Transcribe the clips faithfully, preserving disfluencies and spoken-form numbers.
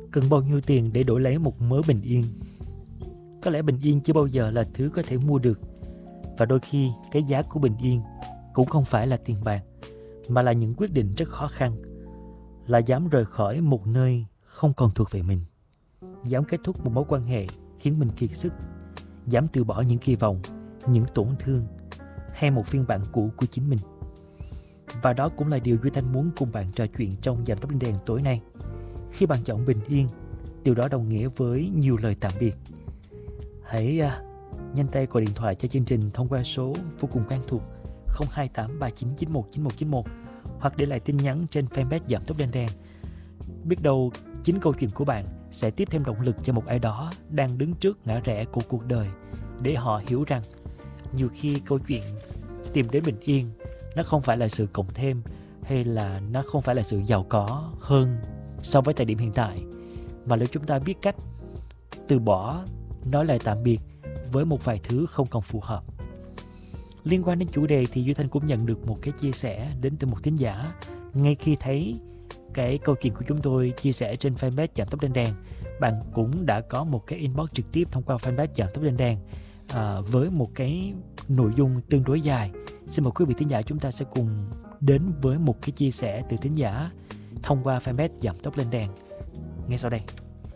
Cần bao nhiêu tiền để đổi lấy một mớ bình yên? Có lẽ bình yên chưa bao giờ là thứ có thể mua được. Và đôi khi cái giá của bình yên cũng không phải là tiền bạc, mà là những quyết định rất khó khăn. Là dám rời khỏi một nơi không còn thuộc về mình, dám kết thúc một mối quan hệ khiến mình kiệt sức, dám từ bỏ những kỳ vọng, những tổn thương hay một phiên bản cũ của chính mình. Và đó cũng là điều Duy Thanh muốn cùng bạn trò chuyện trong Giảm Tốc Lên Đèn tối nay. Khi bạn chọn bình yên, điều đó đồng nghĩa với nhiều lời tạm biệt. Hãy uh, nhanh tay gọi điện thoại cho chương trình thông qua số vô cùng quen thuộc không hai tám ba chín chín một chín một chín một hoặc để lại tin nhắn trên fanpage Giảm Tốc Lên Đèn. Biết đâu chính câu chuyện của bạn sẽ tiếp thêm động lực cho một ai đó đang đứng trước ngã rẽ của cuộc đời, để họ hiểu rằng nhiều khi câu chuyện tìm đến bình yên nó không phải là sự cộng thêm, hay là nó không phải là sự giàu có hơn so với thời điểm hiện tại, mà nếu chúng ta biết cách từ bỏ, nói lời tạm biệt với một vài thứ không còn phù hợp. Liên quan đến chủ đề thì Duy Thanh cũng nhận được một cái chia sẻ đến từ một thính giả. Ngay khi thấy cái câu chuyện của chúng tôi chia sẻ trên fanpage Giảm Tốc Lên Đèn, bạn cũng đã có một cái inbox trực tiếp thông qua fanpage Giảm Tốc Lên Đèn à, với một cái nội dung tương đối dài. Xin mời quý vị thính giả chúng ta sẽ cùng đến với một cái chia sẻ từ thính giả thông qua fanpage Giảm Tốc Lên Đèn ngay sau đây.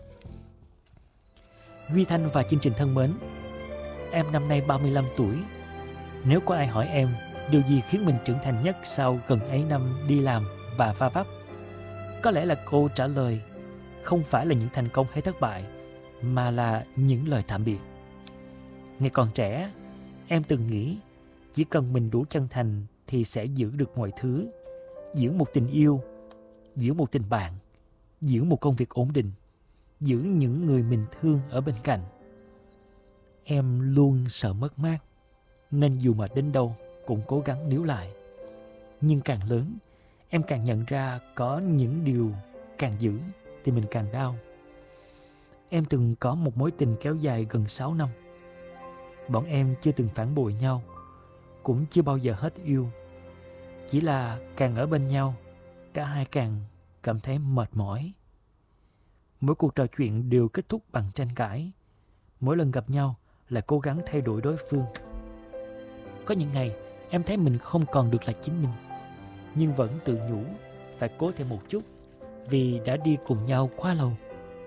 Duy Thanh và chương trình thân mến, em năm nay ba mươi lăm tuổi. Nếu có ai hỏi em điều gì khiến mình trưởng thành nhất sau gần ấy năm đi làm và va vấp, có lẽ là câu trả lời không phải là những thành công hay thất bại, mà là những lời tạm biệt. Ngày còn trẻ, em từng nghĩ chỉ cần mình đủ chân thành thì sẽ giữ được mọi thứ. Giữ một tình yêu, giữ một tình bạn, giữ một công việc ổn định, giữ những người mình thương ở bên cạnh. Em luôn sợ mất mát, nên dù mệt đến đâu cũng cố gắng níu lại. Nhưng càng lớn, em càng nhận ra có những điều càng giữ thì mình càng đau. Em từng có một mối tình kéo dài gần sáu năm. Bọn em chưa từng phản bội nhau, cũng chưa bao giờ hết yêu. Chỉ là càng ở bên nhau, cả hai càng cảm thấy mệt mỏi. Mỗi cuộc trò chuyện đều kết thúc bằng tranh cãi. Mỗi lần gặp nhau là cố gắng thay đổi đối phương. Có những ngày em thấy mình không còn được là chính mình, nhưng vẫn tự nhủ phải cố thêm một chút vì đã đi cùng nhau quá lâu.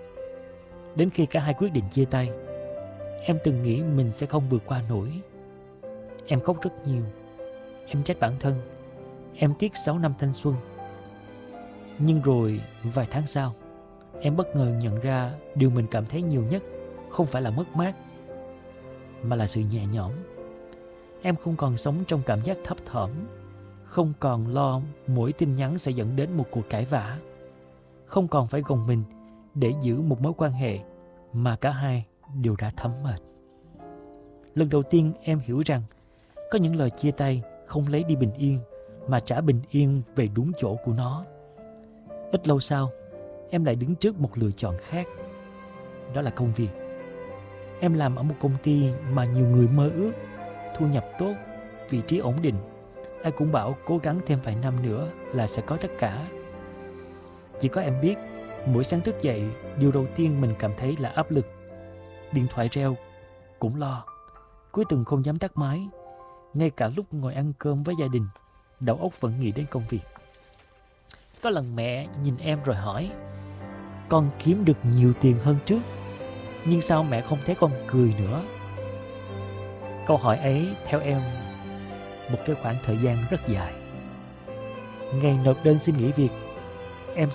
Đến khi cả hai quyết định chia tay, em từng nghĩ mình sẽ không vượt qua nổi. Em khóc rất nhiều. Em trách bản thân. Em tiếc sáu năm thanh xuân. Nhưng rồi vài tháng sau, em bất ngờ nhận ra điều mình cảm thấy nhiều nhất không phải là mất mát, mà là sự nhẹ nhõm. Em không còn sống trong cảm giác thấp thỏm, không còn lo mỗi tin nhắn sẽ dẫn đến một cuộc cãi vã, không còn phải gồng mình để giữ một mối quan hệ mà cả hai đều đã thấm mệt. Lần đầu tiên em hiểu rằng có những lời chia tay không lấy đi bình yên, mà trả bình yên về đúng chỗ của nó. Ít lâu sau, em lại đứng trước một lựa chọn khác. Đó là công việc. Em làm ở một công ty mà nhiều người mơ ước, thu nhập tốt, vị trí ổn định. Ai cũng bảo cố gắng thêm vài năm nữa là sẽ có tất cả. Chỉ có em biết, mỗi sáng thức dậy, điều đầu tiên mình cảm thấy là áp lực. Điện thoại reo, cũng lo. Cuối tuần không dám tắt máy. Ngay cả lúc ngồi ăn cơm với gia đình, đầu óc vẫn nghĩ đến công việc. Có lần mẹ nhìn em rồi hỏi, con kiếm được nhiều tiền hơn trước, nhưng sao mẹ không thấy con cười nữa? Câu hỏi ấy theo em một cái khoảng thời gian rất dài. Ngày nộp đơn xin nghỉ việc,